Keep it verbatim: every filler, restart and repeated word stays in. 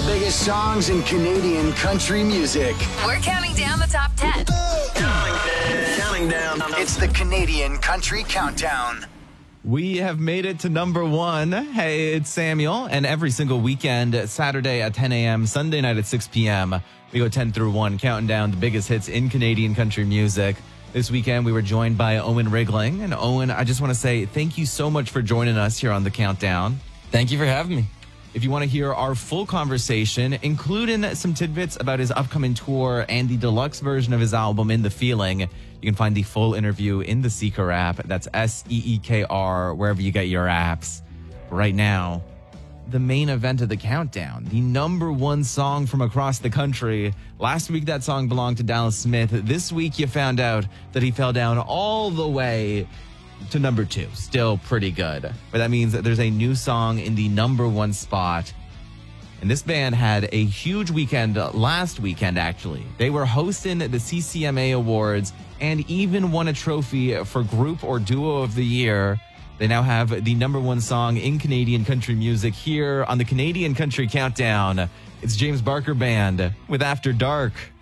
The biggest songs in Canadian country music. We're counting down the top ten. Counting down. It's the Canadian Country Countdown. We have made it to number one. Hey, it's Samuel. And every single weekend, Saturday at ten a.m., Sunday night at six p.m., we go ten through one, counting down the biggest hits in Canadian country music. This weekend, we were joined by Owen Rigling. And Owen, I just want to say thank you so much for joining us here on the Countdown. Thank you for having me. If you want to hear our full conversation, including some tidbits about his upcoming tour and the deluxe version of his album, In the Feeling, you can find the full interview in the Seeker app. That's S E E K R, wherever you get your apps. Right now, the main event of the Countdown, the number one song from across the country. Last week, that song belonged to Dallas Smith. This week, you found out that he fell down all the way to number two. Still pretty good. But that means that there's a new song in the number one spot. And this band had a huge weekend last weekend, actually. They were hosting the C C M A Awards and even won a trophy for Group or Duo of the Year. They now have the number one song in Canadian country music here on the Canadian Country Countdown. It's James Barker Band with After Dark.